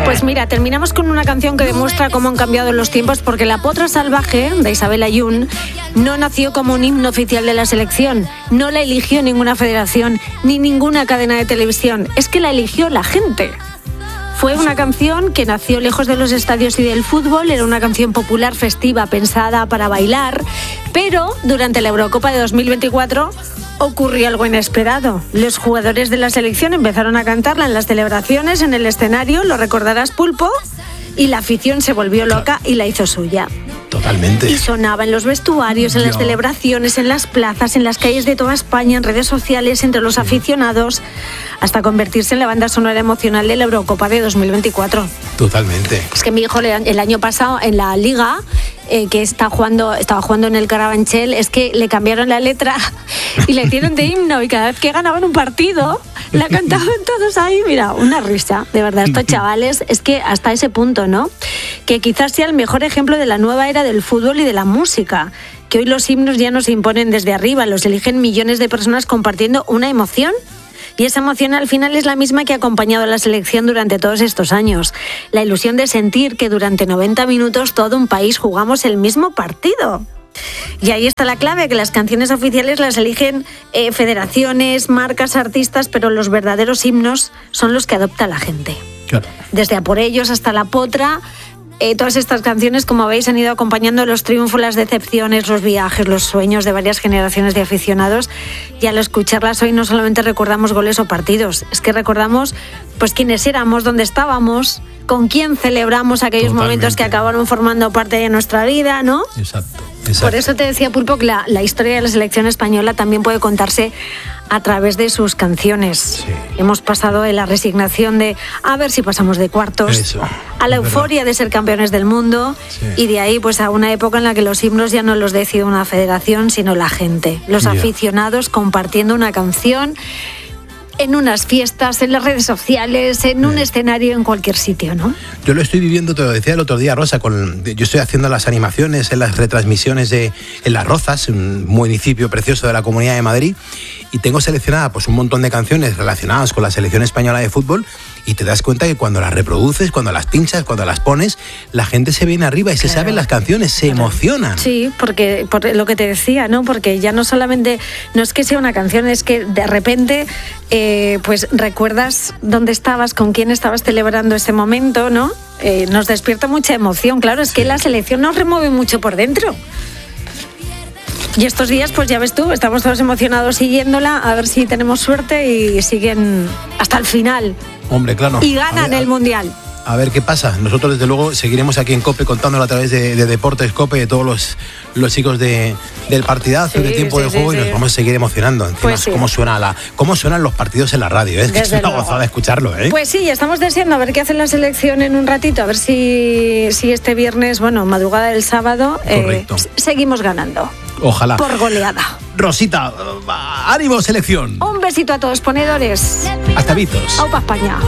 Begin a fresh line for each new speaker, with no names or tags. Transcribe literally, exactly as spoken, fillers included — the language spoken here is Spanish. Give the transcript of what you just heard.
Pues mira, terminamos con una canción que demuestra cómo han cambiado los tiempos, porque La Potra Salvaje, de Isabel Ayun, no nació como un himno oficial de la selección, no la eligió ninguna federación, ni ninguna cadena de televisión, es que la eligió la gente. Fue una canción que nació lejos de los estadios y del fútbol, era una canción popular, festiva, pensada para bailar, pero durante la Eurocopa de dos mil veinticuatro ocurrió algo inesperado. Los jugadores de la selección empezaron a cantarla en las celebraciones, en el escenario, lo recordarás, Pulpo, y la afición se volvió loca y la hizo suya.
Totalmente.
Y sonaba en los vestuarios, en las Yo. celebraciones, en las plazas, en las calles de toda España, en redes sociales, entre los aficionados, hasta convertirse en la banda sonora emocional de la Eurocopa de dos mil veinticuatro.
Totalmente.
Es que mi hijo el año pasado en la Liga, eh, que está jugando, estaba jugando en el Carabanchel, es que le cambiaron la letra y le dieron de himno, y cada vez que ganaban un partido la cantaban todos ahí. Mira, una risa, de verdad, estos chavales, es que hasta ese punto, ¿no? Que quizás sea el mejor ejemplo de la nueva era del fútbol y de la música, que hoy los himnos ya no se imponen desde arriba, los eligen millones de personas compartiendo una emoción. Y esa emoción al final es la misma que ha acompañado a la selección durante todos estos años. La ilusión de sentir que durante noventa minutos todo un país jugamos el mismo partido. Y ahí está la clave, que las canciones oficiales las eligen eh, federaciones, marcas, artistas, pero los verdaderos himnos son los que adopta la gente.
Claro.
Desde A por ellos hasta La Potra, eh, todas estas canciones, como veis, han ido acompañando los triunfos, las decepciones, los viajes, los sueños de varias generaciones de aficionados. Y al escucharlas hoy no solamente recordamos goles o partidos, es que recordamos pues quiénes éramos, dónde estábamos, con quién celebramos aquellos
Totalmente.
momentos que acabaron formando parte de nuestra vida, ¿no?
Exacto. Exacto.
Por eso te decía, Pulpo, que la, la historia de la selección española también puede contarse a través de sus canciones.
Sí.
Hemos pasado de la resignación de a ver si pasamos de cuartos,
Eso,
a la
es
euforia
verdad.
de ser campeones del mundo,
Sí.
y de ahí pues a una época en la que los himnos ya no los decide una federación, sino la gente, los
Ya.
aficionados compartiendo una canción en unas fiestas, en las redes sociales, en un
Sí.
escenario, en cualquier sitio, ¿no?
Yo lo estoy viviendo, te lo decía el otro día, Rosa, con, yo estoy haciendo las animaciones en las retransmisiones de en Las Rozas, un municipio precioso de la Comunidad de Madrid, y tengo seleccionada pues un montón de canciones relacionadas con la selección española de fútbol, y te das cuenta que cuando las reproduces, cuando las pinchas, cuando las pones, la gente se viene arriba y se
Claro.
saben las canciones, se
Claro.
emocionan.
Sí, porque por lo que te decía, ¿no? Porque ya no solamente, no es que sea una canción, es que de repente eh, pues recuerdas dónde estabas, con quién estabas celebrando ese momento, ¿no? Eh, nos despierta mucha emoción, claro, es
Sí.
que la selección nos remueve mucho por dentro. Y estos días, pues ya ves tú, estamos todos emocionados siguiéndola, a ver si tenemos suerte y siguen hasta el final.
Hombre, claro.
Y
A
ganan
ver,
el Mundial.
A ver qué pasa. Nosotros, desde luego, seguiremos aquí en COPE contándolo a través de, de Deportes COPE, de todos los, los chicos de, del partidazo,
Sí,
del tiempo
sí,
de
sí,
juego,
sí.
y nos vamos a seguir emocionando. Encima,
Pues sí.
cómo, suena la, cómo suenan los partidos en la radio. ¿eh? Es que es
Desde
una
luego.
gozada escucharlo. ¿eh?
Pues sí, estamos deseando a ver qué hace la selección en un ratito, a ver si, si este viernes, bueno, madrugada del sábado, eh,
Correcto.
seguimos ganando.
Ojalá.
Por goleada.
Rosita, ánimo, selección.
Un besito a todos, ponedores.
Hasta Bizos.
Aupa España.